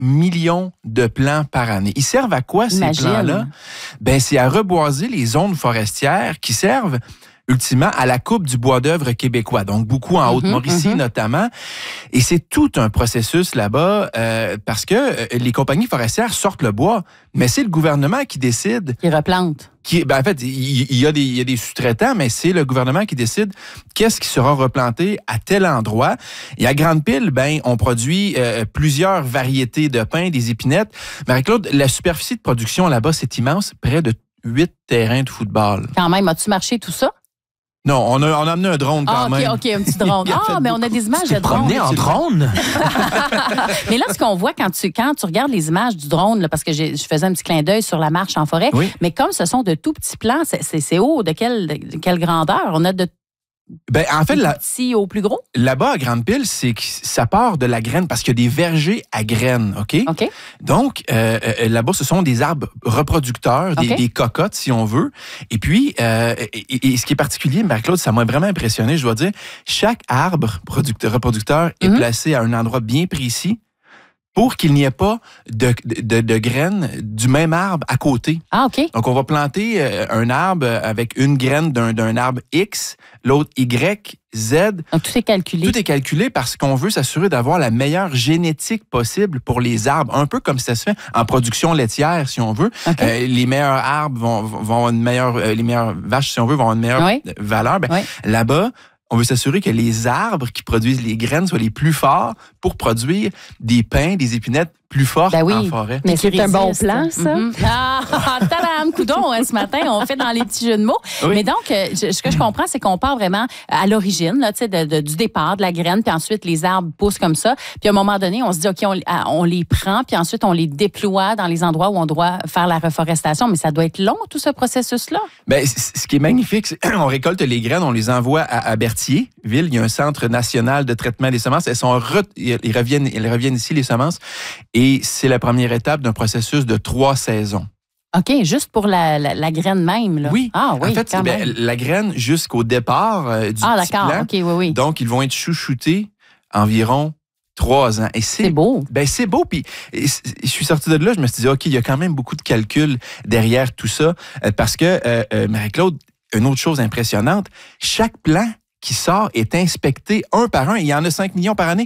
millions de plants par année. Ils servent à quoi, ces plants-là? Ben, c'est à reboiser les zones forestières qui servent ultimement à la coupe du bois d'œuvre québécois, donc beaucoup en Haute-Mauricie notamment. Et c'est tout un processus là-bas parce que les compagnies forestières sortent le bois, mais c'est le gouvernement qui décide. Qui replante. En fait, il y a des sous-traitants, mais c'est le gouvernement qui décide qu'est-ce qui sera replanté à tel endroit. Et à Grande-Pile, on produit plusieurs variétés de pins, des épinettes. Marie-Claude, la superficie de production là-bas, c'est immense, près de 8 terrains de football. Quand même, as-tu marché tout ça? Non, on a amené un drone quand même. OK, un petit drone. Mais on a des images de drone. Tu t'es promené en drone? Mais là, ce qu'on voit quand tu regardes les images du drone, là, parce que je faisais un petit clin d'œil sur la marche en forêt, mais comme ce sont de tout petits plans, c'est haut, de quelle grandeur? On a de en fait, petit au plus gros? Là-bas, à Grande-Pile, c'est que ça part de la graine parce qu'il y a des vergers à graines, OK? Donc, là-bas, ce sont des arbres reproducteurs, des cocottes, si on veut. Et puis, et ce qui est particulier, Marie-Claude, ça m'a vraiment impressionné, je dois dire, chaque arbre reproducteur est placé à un endroit bien précis pour qu'il n'y ait pas de graines du même arbre à côté. OK. Donc, on va planter un arbre avec une graine d'un arbre X, l'autre Y, Z. Donc, tout est calculé. Tout est calculé parce qu'on veut s'assurer d'avoir la meilleure génétique possible pour les arbres. Un peu comme ça se fait en production laitière, si on veut. Les meilleurs arbres vont avoir une meilleure... les meilleures vaches, si on veut, vont avoir une meilleure valeur. Là-bas, on veut s'assurer que les arbres qui produisent les graines soient les plus forts pour produire des pins, des épinettes plus fortes en forêt. Mais c'est un bon plan, ça. Tadam, coudon, ce matin, on fait dans les petits jeux de mots. Mais donc, ce que je comprends, c'est qu'on part vraiment à l'origine, là, du départ, de la graine, puis ensuite, les arbres poussent comme ça. Puis à un moment donné, on se dit, OK, on les prend, puis ensuite, on les déploie dans les endroits où on doit faire la reforestation. Mais ça doit être long, tout ce processus-là. Ce qui est magnifique, c'est qu'on récolte les graines, on les envoie à Berthierville. Il y a un centre national de traitement des semences. Ils reviennent ici, les semences. Et c'est la première étape d'un processus de 3 saisons. OK, juste pour la graine même, là. Oui. En fait, la graine jusqu'au départ du petit plant. OK, oui. Donc, ils vont être chouchoutés environ 3 ans. Et c'est beau. C'est beau. Puis, je suis sorti de là, je me suis dit, OK, il y a quand même beaucoup de calculs derrière tout ça. Parce que, Marie-Claude, une autre chose impressionnante, chaque plant qui sort est inspecté un par un. Il y en a 5 millions par année.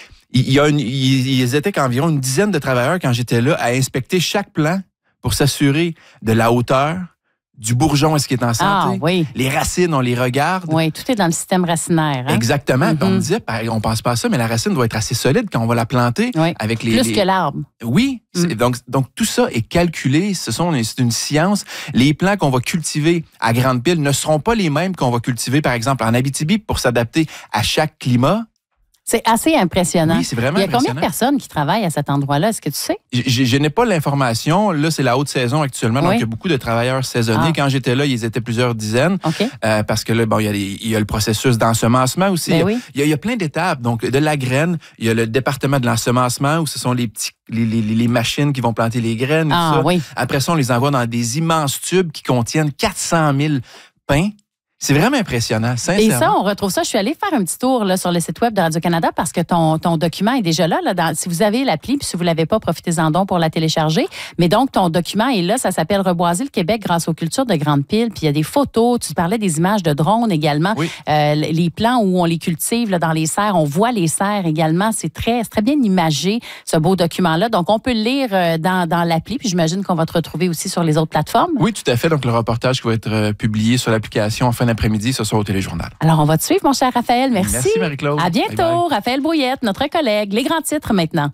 Ils étaient qu'environ une dizaine de travailleurs quand j'étais là à inspecter chaque plant pour s'assurer de la hauteur, du bourgeon, est-ce qu'il est en santé? Les racines, on les regarde. Oui, tout est dans le système racinaire. Hein? Exactement. On me disait, on pense pas à ça, mais la racine doit être assez solide quand on va la planter. Avec Plus que l'arbre. Oui. Donc, tout ça est calculé. C'est une science. Les plants qu'on va cultiver à Grande-Pile ne seront pas les mêmes qu'on va cultiver, par exemple, en Abitibi pour s'adapter à chaque climat. C'est assez impressionnant. Oui, c'est vraiment impressionnant. Il y a combien de personnes qui travaillent à cet endroit-là? Est-ce que tu sais? Je n'ai pas l'information. Là, c'est la haute saison actuellement, donc il y a beaucoup de travailleurs saisonniers. Quand j'étais là, ils étaient plusieurs dizaines. Parce que là, il y a le processus d'ensemencement aussi. Il y a plein d'étapes. Donc, de la graine, il y a le département de l'ensemencement où ce sont les machines qui vont planter les graines. Après ça, on les envoie dans des immenses tubes qui contiennent 400 000 pins. C'est vraiment impressionnant, sincèrement. Et ça, on retrouve ça. Je suis allée faire un petit tour là, sur le site web de Radio-Canada parce que ton document est déjà là. Si vous avez l'appli, puis si vous ne l'avez pas, profitez-en donc pour la télécharger. Mais donc, ton document est là. Ça s'appelle « Reboiser le Québec grâce aux cultures de Grande-Pile ». Puis il y a des photos. Tu parlais des images de drones également. Les plants où on les cultive là, dans les serres. On voit les serres également. C'est très bien imagé, ce beau document-là. Donc, on peut le lire dans l'appli. Puis j'imagine qu'on va te retrouver aussi sur les autres plateformes. Oui, tout à fait. Donc, le reportage qui va être publié sur l'application en fin d'après-midi, ce soir au Téléjournal. Alors, on va te suivre, mon cher Raphaël. Merci. Merci, Marie-Claude. À bientôt. Bye bye. Raphaël Brouillette, notre collègue. Les grands titres maintenant.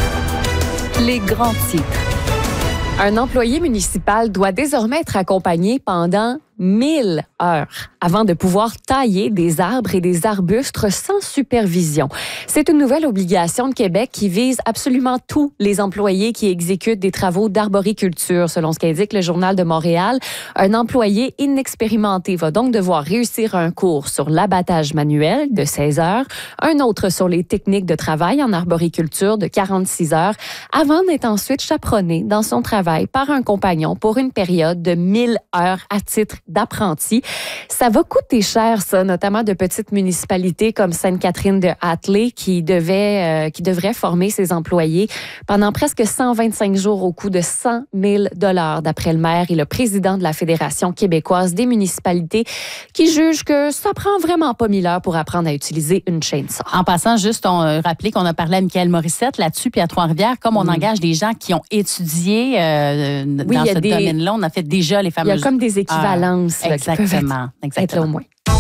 Les grands titres. Un employé municipal doit désormais être accompagné pendant 1000 heures avant de pouvoir tailler des arbres et des arbustes sans supervision. C'est une nouvelle obligation de Québec qui vise absolument tous les employés qui exécutent des travaux d'arboriculture, selon ce qu'indique le Journal de Montréal. Un employé inexpérimenté va donc devoir réussir un cours sur l'abattage manuel de 16 heures, un autre sur les techniques de travail en arboriculture de 46 heures, avant d'être ensuite chaperonné dans son travail par un compagnon pour une période de 1000 heures à titre d'apprentis. Ça va coûter cher, ça, notamment de petites municipalités comme Sainte-Catherine-de-Hatley qui devraient former ses employés pendant presque 125 jours au coût de 100 000 $ d'après le maire et le président de la Fédération québécoise des municipalités qui juge que ça prend vraiment pas 1000 heures pour apprendre à utiliser une chainsaw. En passant, juste rappeler qu'on a parlé à Michael Morissette là-dessus, puis à Trois-Rivières, comme on engage des gens qui ont étudié dans ce domaine-là, on a fait déjà les fameuses... Il y a comme des équivalences là, qui peuvent être là au moins.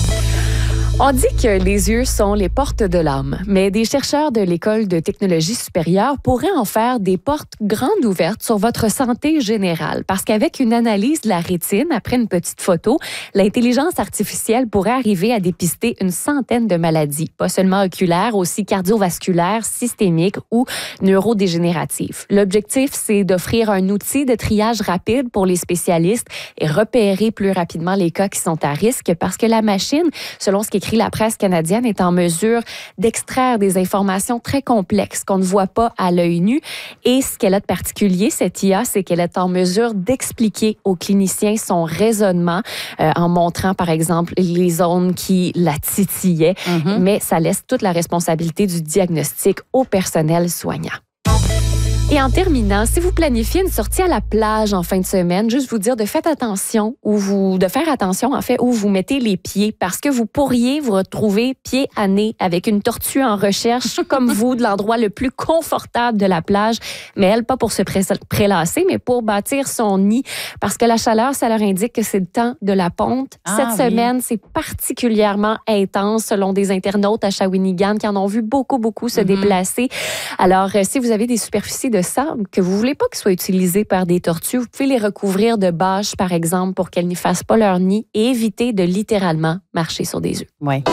On dit que les yeux sont les portes de l'âme, mais des chercheurs de l'École de technologie supérieure pourraient en faire des portes grandes ouvertes sur votre santé générale. Parce qu'avec une analyse de la rétine, après une petite photo, l'intelligence artificielle pourrait arriver à dépister une centaine de maladies, pas seulement oculaires, aussi cardiovasculaires, systémiques ou neurodégénératives. L'objectif, c'est d'offrir un outil de triage rapide pour les spécialistes et repérer plus rapidement les cas qui sont à risque parce que la machine, selon ce qu'écrit la presse canadienne, est en mesure d'extraire des informations très complexes qu'on ne voit pas à l'œil nu. Et ce qu'elle a de particulier, cette IA, c'est qu'elle est en mesure d'expliquer aux cliniciens son raisonnement en montrant, par exemple, les zones qui la titillaient. Mais ça laisse toute la responsabilité du diagnostic au personnel soignant. Et en terminant, si vous planifiez une sortie à la plage en fin de semaine, juste vous dire de faire attention où vous mettez les pieds parce que vous pourriez vous retrouver pied à nez avec une tortue en recherche comme vous de l'endroit le plus confortable de la plage, mais elle pas pour se prélasser, mais pour bâtir son nid parce que la chaleur, ça leur indique que c'est le temps de la ponte. Cette semaine, c'est particulièrement intense selon des internautes à Shawinigan qui en ont vu beaucoup se déplacer. Alors, si vous avez des superficies de sable que vous voulez pas qu'ils soient utilisés par des tortues, vous pouvez les recouvrir de bâches, par exemple, pour qu'elles n'y fassent pas leur nid et éviter de littéralement marcher sur des œufs. Oui.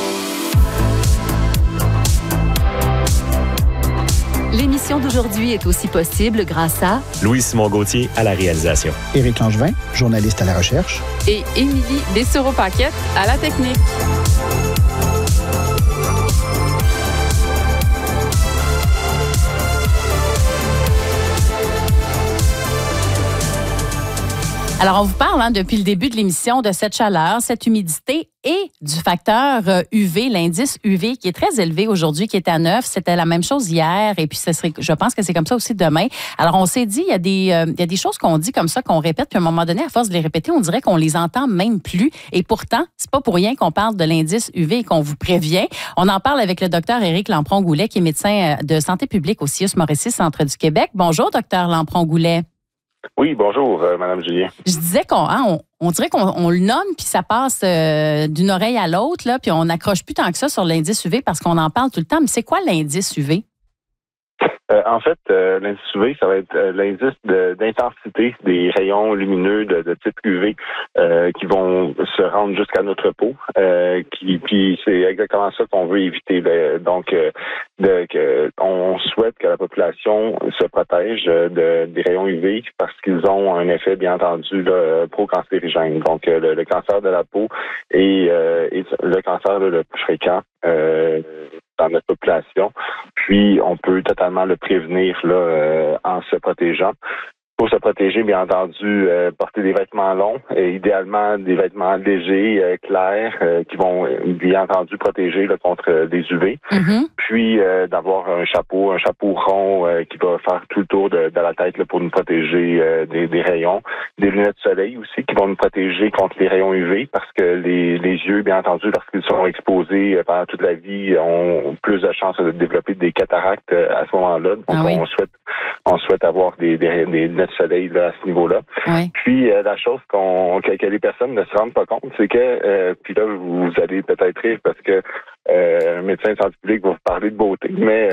L'émission d'aujourd'hui est aussi possible grâce à Louis-Simon Gauthier à la réalisation. Éric Langevin, journaliste à la recherche. Et Émilie Dessureau-Paquette à la technique. Alors, on vous parle depuis le début de l'émission de cette chaleur, cette humidité et du facteur UV, l'indice UV qui est très élevé aujourd'hui, qui est à 9. C'était la même chose hier et puis je pense que c'est comme ça aussi demain. Alors, on s'est dit, il y a des choses qu'on dit comme ça, qu'on répète, puis à un moment donné, à force de les répéter, on dirait qu'on les entend même plus. Et pourtant, c'est pas pour rien qu'on parle de l'indice UV et qu'on vous prévient. On en parle avec le docteur Éric Lampron-Goulet, qui est médecin de santé publique au CIUS Mauricis, Centre du Québec. Bonjour, docteur Lampron-Goulet. Oui, bonjour, Mme Julien. Je disais on dirait qu'on le nomme, puis ça passe d'une oreille à l'autre, là, puis on n'accroche plus tant que ça sur l'indice UV parce qu'on en parle tout le temps. Mais c'est quoi l'indice UV? En fait, l'indice UV, ça va être l'indice d'intensité des rayons lumineux de type UV qui vont se rendre jusqu'à notre peau. Puis c'est exactement ça qu'on veut éviter. Donc, on souhaite que la population se protège des rayons UV parce qu'ils ont un effet, bien entendu, pro-cancérigène. Donc, le cancer de la peau est le cancer le plus fréquent dans notre population. Puis, on peut totalement le prévenir en se protégeant. Pour se protéger, bien entendu, porter des vêtements longs, et idéalement des vêtements légers, clairs, qui vont, bien entendu, protéger contre des UV. Puis, d'avoir un chapeau rond qui va faire tout le tour de la tête pour nous protéger des rayons. Des lunettes de soleil aussi qui vont nous protéger contre les rayons UV parce que les yeux, bien entendu, lorsqu'ils sont exposés pendant toute la vie, ont plus de chances de développer des cataractes à ce moment-là. Donc, on souhaite avoir des lunettes de soleil à ce niveau-là. Oui. Puis, la chose que les personnes ne se rendent pas compte, c'est que, puis là, vous allez peut-être rire parce que un médecin de santé publique va vous parler de beauté, mais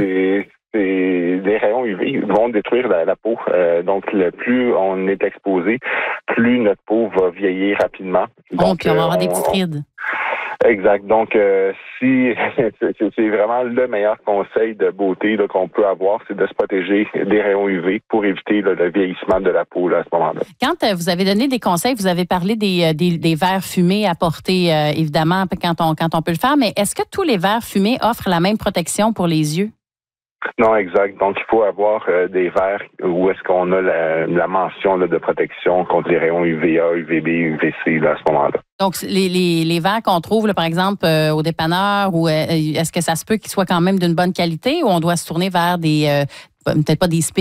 des rayons UV vont détruire la peau. Donc, plus on est exposé, plus notre peau va vieillir rapidement. Donc, puis on va avoir des petites rides. Exact. Donc, c'est vraiment le meilleur conseil de beauté qu'on peut avoir, c'est de se protéger des rayons UV pour éviter le vieillissement de la peau à ce moment-là. Quand vous avez donné des conseils, vous avez parlé des verres fumés à porter, évidemment, quand on peut le faire, mais est-ce que tous les verres fumés offrent la même protection pour les yeux? Non, exact. Donc, il faut avoir des verres où est-ce qu'on a la mention là, de protection contre les rayons UVA, UVB, UVC là, à ce moment-là. Donc, les verres qu'on trouve, là, par exemple, au dépanneur, ou est-ce que ça se peut qu'ils soient quand même d'une bonne qualité ou on doit se tourner vers des, peut-être pas des